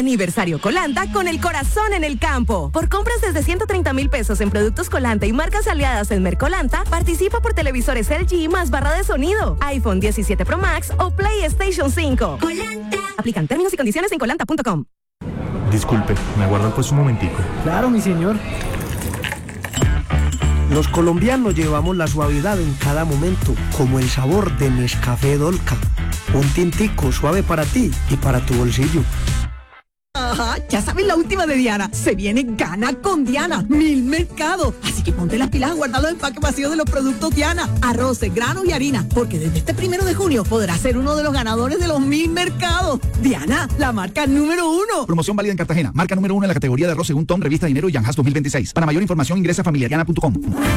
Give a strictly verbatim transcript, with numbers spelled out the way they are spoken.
Aniversario Colanta con el corazón en el campo. Por compras desde ciento treinta mil pesos en productos Colanta y marcas aliadas en Mercolanta, participa por televisores L G más barra de sonido, iPhone diecisiete Pro Max o PlayStation cinco. Colanta. Aplican términos y condiciones en colanta punto com. Disculpe, ¿me aguardan pues un momentico? Claro, mi señor. Los colombianos llevamos la suavidad en cada momento, como el sabor de Nescafé Dolca. Un tintico suave para ti y para tu bolsillo. Ajá, ya sabes la última de Diana. Se viene Gana con Diana, mil mercados. Así que ponte las pilas a guardar los empaques vacíos de los productos Diana, arroces, granos y harina, porque desde este primero de junio podrás ser uno de los ganadores de los mil mercados. Diana, la marca número uno. Promoción válida en Cartagena, marca número uno en la categoría de arroz según Tom, Revista Dinero y Yanjas dos mil veintiséis. Para mayor información ingresa a familiadiana punto com.